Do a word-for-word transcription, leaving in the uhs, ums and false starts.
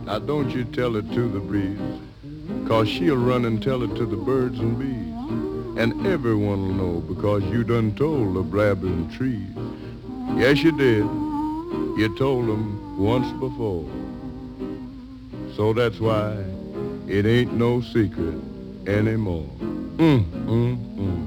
Now don't you tell it to the breeze, 'cause she'll run and tell it to the birds and bees. And everyone'll know because you done told the blabbing trees. Yes, you did. You told 'em once before. So that's why it ain't no secret anymore. Mm, mm, mm.